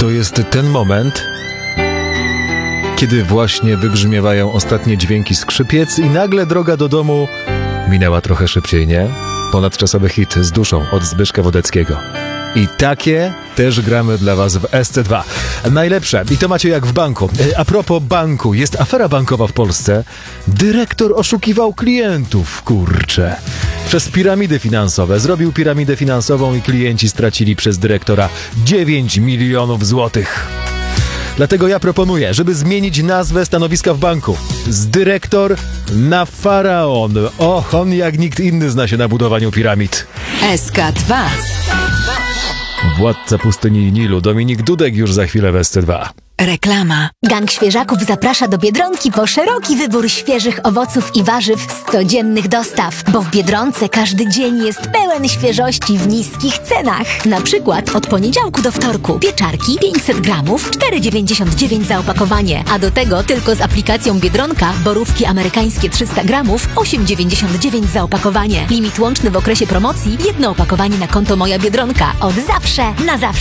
To jest ten moment, kiedy właśnie wybrzmiewają ostatnie dźwięki skrzypiec i nagle droga do domu minęła trochę szybciej, nie? Ponadczasowy hit z duszą od Zbyszka Wodeckiego. I takie też gramy dla was w SC2. Najlepsze. I to macie jak w banku. A propos banku. Jest afera bankowa w Polsce. Dyrektor oszukiwał klientów, kurczę. Przez piramidy finansowe. Zrobił piramidę finansową i klienci stracili przez dyrektora 9 milionów złotych. Dlatego ja proponuję, żeby zmienić nazwę stanowiska w banku. Z dyrektor na faraon. Och, on jak nikt inny zna się na budowaniu piramid. SK2. Władca pustyni Nilu, Dominik Dudek już za chwilę w SC2. Reklama. Gang Świeżaków zaprasza do Biedronki po szeroki wybór świeżych owoców i warzyw z codziennych dostaw, bo w Biedronce każdy dzień jest pełen świeżości w niskich cenach. Na przykład od poniedziałku do wtorku pieczarki 500 gramów, 4,99 za opakowanie, a do tego tylko z aplikacją Biedronka borówki amerykańskie 300 gramów, 8,99 za opakowanie. Limit łączny w okresie promocji, jedno opakowanie na konto Moja Biedronka. Od zawsze na zawsze.